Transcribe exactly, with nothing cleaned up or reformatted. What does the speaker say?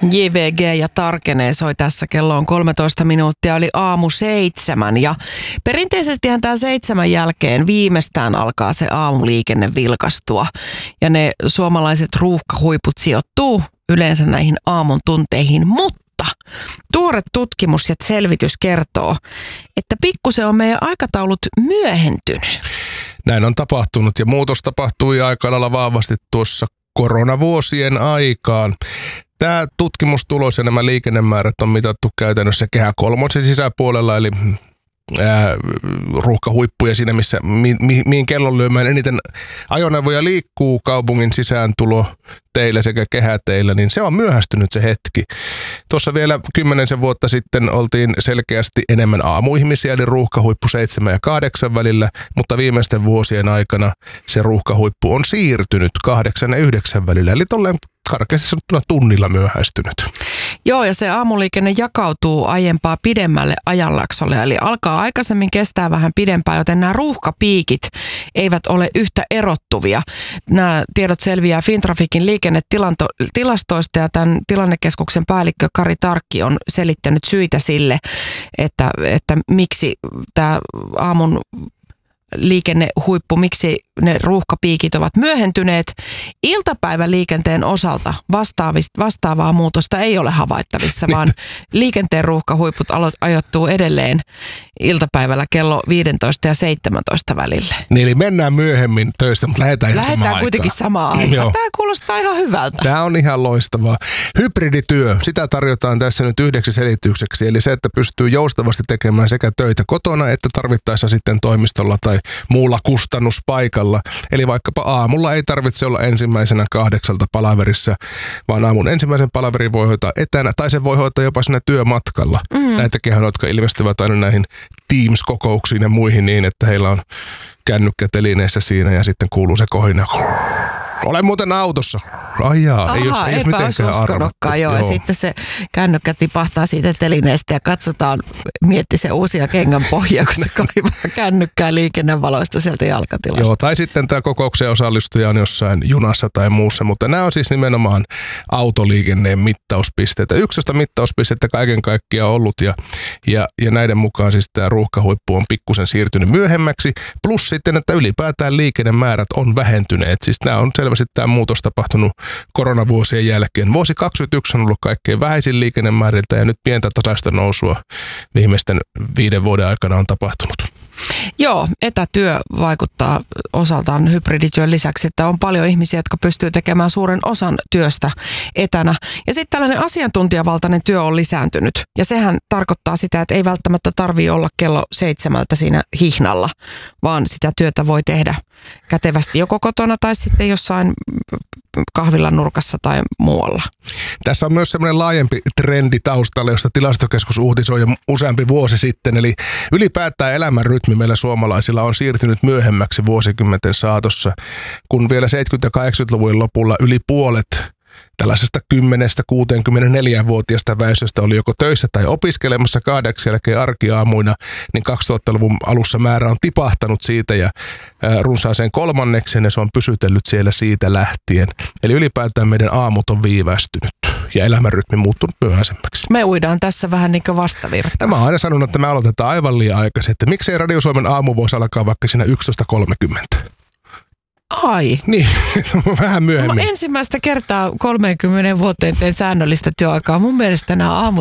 J V G ja Tarkenee soi tässä. Kello on kolmetoista minuuttia, oli aamu seitsemän. Ja perinteisestihän tämä seitsemän jälkeen viimeistään alkaa se aamuliikenne vilkastua. Ja ne suomalaiset ruuhkahuiput sijoittuu yleensä näihin aamun tunteihin. Mutta tuore tutkimus ja selvitys kertoo, että pikkusen on meidän aikataulut myöhentynyt. Näin on tapahtunut ja muutos tapahtui aika lailla vahvasti tuossa koronavuosien aikaan. Tämä tutkimustulos ja nämä liikennemäärät on mitattu käytännössä Kehä kolmosen sisäpuolella, eli ää, ruuhkahuippuja siinä, missä, mi, mi, mihin kellonlyömään eniten ajoneuvoja liikkuu kaupungin sisääntulo teillä sekä kehäteillä, niin se on myöhästynyt se hetki. Tuossa vielä kymmenisen vuotta sitten oltiin selkeästi enemmän aamuihmisiä, eli ruuhkahuippu seitsemän ja kahdeksan välillä, mutta viimeisten vuosien aikana se ruuhkahuippu on siirtynyt kahdeksan ja yhdeksän välillä, eli tolleen karkeasti sanottuna tunnilla myöhästynyt. Joo, ja se aamuliikenne jakautuu aiempaa pidemmälle ajanjaksolle, eli alkaa aikaisemmin kestää vähän pidempään, joten nämä ruuhkapiikit eivät ole yhtä erottuvia. Nämä tiedot selviää Fintrafikin liikennetilastoista, ja tämän tilannekeskuksen päällikkö Kari Tarkki on selittänyt syitä sille, että, että miksi tämä aamun liikennehuippu, miksi ne ruuhkapiikit ovat myöhentyneet. Iltapäivän liikenteen osalta vastaavaa muutosta ei ole havaittavissa, vaan liikenteen ruuhkahuiput ajoittuu edelleen iltapäivällä kello viisitoista ja seitsemäntoista välille. Niin, eli mennään myöhemmin töistä, mutta lähdetään ihan samaan Lähdetään kuitenkin samaan aikaan. Tämä kuulostaa ihan hyvältä. Tämä on ihan loistavaa. Hybridityö, sitä tarjotaan tässä nyt yhdeksi selitykseksi, eli se, että pystyy joustavasti tekemään sekä töitä kotona, että tarvittaessa sitten toimistolla tai muulla kustannuspaikalla. Eli vaikkapa aamulla ei tarvitse olla ensimmäisenä kahdeksalta palaverissa, vaan aamun ensimmäisen palaverin voi hoitaa etänä, tai se voi hoitaa jopa siinä työmatkalla. Mm. Näitäkin, jotka ilmestyvät aina näihin Teams-kokouksiin ja muihin niin, että heillä on kännykkä telineessä siinä ja sitten kuuluu se kohina. Olen muuten autossa. Ai jaa, Aha, ei jos, ei eipä mitenkään arvattu. Joo, joo. Ja sitten se kännykkä tipahtaa siitä telineestä ja katsotaan, mietti se uusia kengän pohjaa, kun se kaivaa kännykkää liikennevaloista sieltä jalkatilasta. Joo, tai sitten tämä kokouksen osallistuja on jossain junassa tai muussa, mutta nämä on siis nimenomaan autoliikenneen mittauspisteitä. yksitoista mittauspistettä kaiken kaikkiaan ollut ja, ja, ja näiden mukaan siis tämä ruuhkahuippu on pikkusen siirtynyt myöhemmäksi, plus sitten, että ylipäätään liikennemäärät on vähentyneet. Siis nämä on selvästi tämä muutos tapahtunut koronavuosien jälkeen. Vuosi kaksikymmentäyksi on ollut kaikkein vähäisin liikennemääriltä ja nyt pientä tasaista nousua viimeisten viiden vuoden aikana on tapahtunut. Joo, etätyö vaikuttaa osaltaan hybridityön lisäksi, että on paljon ihmisiä, jotka pystyy tekemään suuren osan työstä etänä. Ja sitten tällainen asiantuntijavaltainen työ on lisääntynyt. Ja sehän tarkoittaa sitä, että ei välttämättä tarvitse olla kello seitsemältä siinä hihnalla, vaan sitä työtä voi tehdä kätevästi joko kotona tai sitten jossain kahvilan nurkassa tai muualla. Tässä on myös semmoinen laajempi trendi taustalla, josta Tilastokeskus uutisoi jo useampi vuosi sitten. Eli ylipäätään elämän rytmi meillä suomalaisilla on siirtynyt myöhemmäksi vuosikymmenten saatossa, kun vielä seitsemänkymmentä- ja kahdeksankymmentäluvun lopulla yli puolet tällaisesta kymmenestä kuuteenkymmeneenneljään-vuotiaasta väestöstä oli joko töissä tai opiskelemassa kahdeksi jälkeen arkiaamuina, niin kaksituhattaluvun alussa määrä on tipahtanut siitä ja runsaaseen kolmannekseen ja se on pysytellyt siellä siitä lähtien. Eli ylipäätään meidän aamut on viivästynyt ja elämänrytmi muuttunut myöhäisemmäksi. Me uidaan tässä vähän niin kuin vastavirtaa. Mä oon aina sanonut, että me aloitetaan aivan liian aikaisin, että miksei Radio Suomen aamu voisi alkaa vaikka siinä yksitoista kolmekymmentä. Ai. Niin, vähän myöhemmin. No, ensimmäistä kertaa kolmeenkymmeneen vuoteen teen säännöllistä työaikaa. Mun mielestä nämä aamut